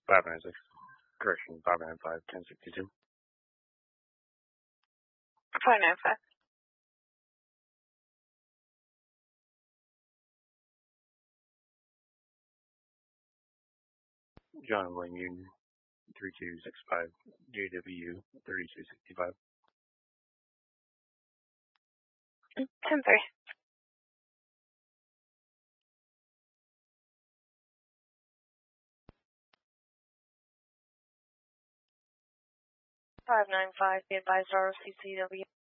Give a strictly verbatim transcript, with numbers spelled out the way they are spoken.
five nine six. Correction, five nine five, ten sixty-two. five nine five. John Wayne Union, three two six five, J W thirty-two sixty-five. ten three. five nine five, be advised R O C C W.